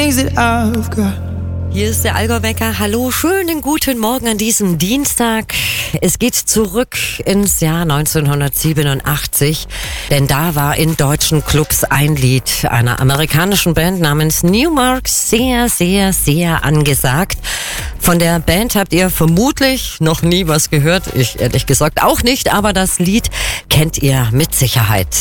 Hier ist der Allgäu-Wecker. Hallo, schönen guten Morgen an diesem Dienstag. Es geht zurück ins Jahr 1987, denn da war in deutschen Clubs ein Lied einer amerikanischen Band namens Newmark sehr, sehr, sehr angesagt. Von der Band habt ihr vermutlich noch nie was gehört, ich ehrlich gesagt auch nicht, aber das Lied kennt ihr mit Sicherheit.